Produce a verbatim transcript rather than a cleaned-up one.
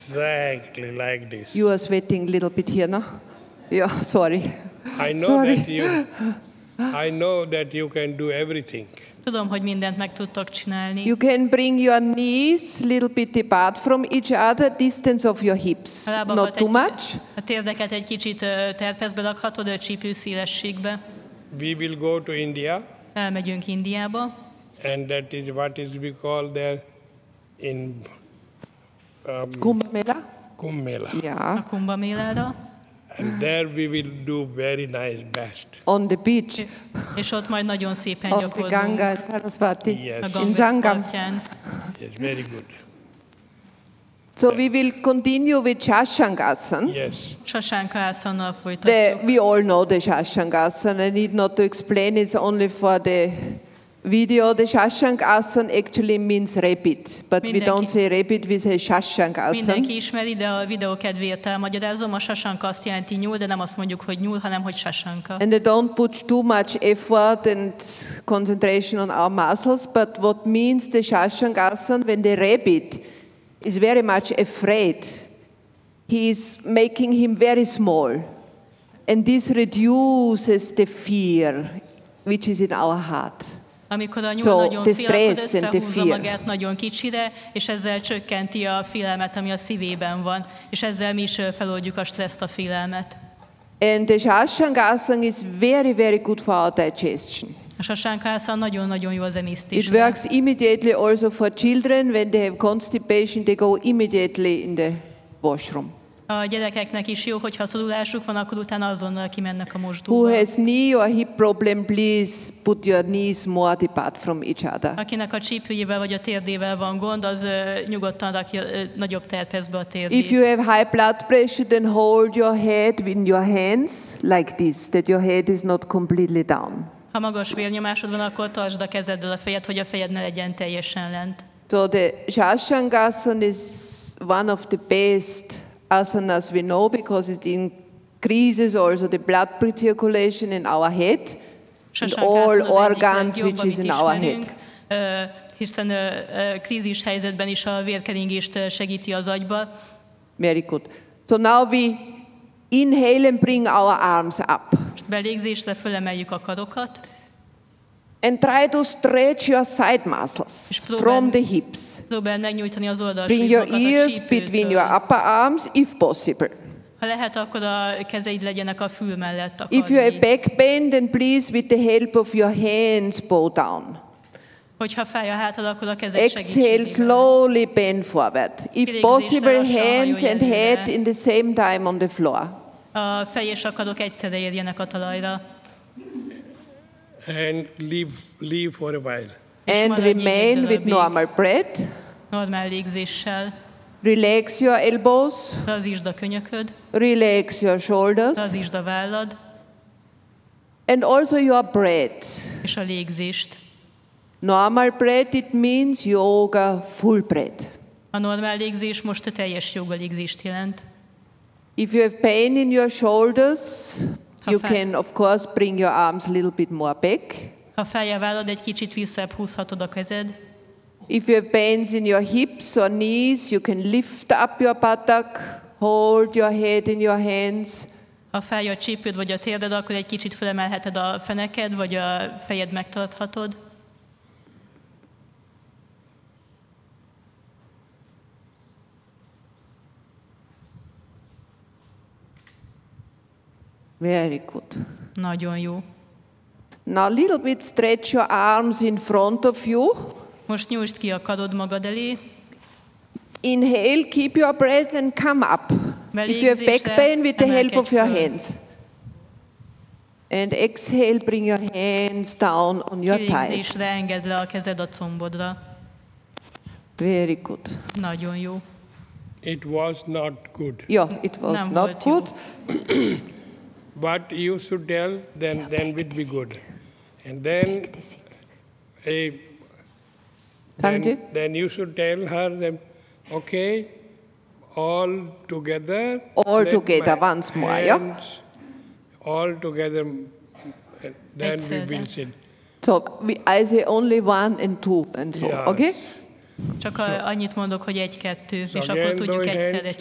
Exactly like this. You are sweating a little bit here, no? Yeah, sorry. I know Sorry. that you. I know that you can do everything. Tudom, hogy mindent meg tudtok csinálni. You can bring your knees a little bit apart from each other, distance of your hips, A lábakat not too egy- much. A térdeket egy kicsit ö, terpezbe rakhatod, a csípő szélességbe. We will go to India, Elmegyünk Indiába, and that is what is we call there in um, Kumbh Mela? Kumbh Mela. a Yeah, Kumbha Mélára, And there we will do very nice best. on the beach és ott majd nagyon szépen of the gyakorlunk Ganga Saraswati Yes. a in Ganges Sangam. partján. Yes, very good. So we will continue with Shashangasana. Yes. Sasánka ászannal The, folytatjuk. we all know the Shashangasana. I need not to explain, it's only for the video. The Shashangasana actually means rapid, but we Mindenki- don't say rapid, we say Shashangasana. Mindenki ismeri, de a videó kedvéért elmagyarázom. A sasanka azt jelenti nyúl, de nem azt mondjuk, hogy nyúl, hanem hogy sasanka. And I don't put too much effort and concentration on our muscles, but what means the Shashangasana, when the rabbit is very much afraid, he is making him very small. And this reduces the fear which is in our heart. Amikor a nyúl So, nagyon the fél, akkor stress and the összehúzza fear. magát nagyon kicsire, és ezzel csökkenti a félelmet, ami a szívében van. És ezzel mi is ö, feloldjuk a stresszt, a félelmet. And the Shashangasana is very, very good for our digestion. A sasánkászan nagyon-nagyon jó az It emésztésre. works immediately also for children. When they have constipation, they go immediately in the washroom. A gyerekeknek is jó, hogyha szorulásuk van, akkor utána azonnal kimennek a Who mosdóba. has knee or hip problem, please put your knees more apart from each other. Akinek a csípőjével vagy a térdével van gond, az ö, nyugodtan rakja ö, nagyobb terpezbe a térdét. If you have high blood pressure, then hold your head in your hands like this, that your head is not completely down. Ha magas vérnyomásod van, akkor tartsd a kezeddel a fejed, hogy a fejed ne legyen teljesen lent. So the Shashangasana is one of the best asanas we know because it increases also the blood circulation in our head and Sasánkászan all az egyik organs legjobb, which is amit in our ismerünk, head. ö, hiszen ö, ö, krízis helyzetben is a vérkeringést ö, segíti az agyba. Very good. So now we inhale and bring our arms up. Most belégzésre fölemeljük a karokat, And try to stretch your side muscles És próbáld- from the hips. próbáld megnyújtani az Bring oldalsó your izmokat a ears csípőtől. between your upper arms if possible. Ha lehet, akkor a kezeid legyenek a fül mellett a If you have karjaid. back pain, then please with the help of your hands bow down. Hogyha fáj a hátad, akkor a kezed Exhale, segítségével. slowly bend forward. If Kilegzésre possible, lassan hands hajolj and előre. head in the same time on the floor. A fej és a karok egyszerre érjenek a talajra. And leave, leave for a while. És And maradj így egy remain with darabig. normal breath. Normál légzéssel. Relax your elbows. Lazítsd a könyököd, Relax your shoulders. lazítsd a vállad, And also your breath. és a légzést. Normal breath, it means yoga full breath. A normál légzés most a teljes joga légzést jelent. If you have pain in your shoulders, Ha you fáj- can of course bring your arms a little bit more back. Ha fáj a vállad, egy kicsit visszább húzhatod a kezed. If you have pains in your hips or knees, you can lift up your buttock, hold your head in your hands. Ha fáj a csípőd vagy a térded, akkor egy kicsit fölemelheted a feneked, vagy a fejed megtarthatod. Very good. Nagyon jó. Now a little bit stretch your arms in front of you. Most nyújtsd ki a karod magad elé. Inhale, keep your breath and come up. If you have back pain, with the help of your hands. And exhale, bring your hands down on your thighs. Kilégzésre engedd le a kezed a combodra. Very good. Nagyon jó. It was not good. Yeah, it was Nem not volt jó. good. But you should tell, then, then it will be good. And then, a, Sanjay? then, then you should tell her, that, okay, all together. All let together my once more, yeah? hands All together, uh, then we Egyszerre. will sit. So we, I say only one and two and so, Yes. okay? Csak a, annyit mondok, hogy egy-kettő, So és akkor again, tudjuk those egyszer hands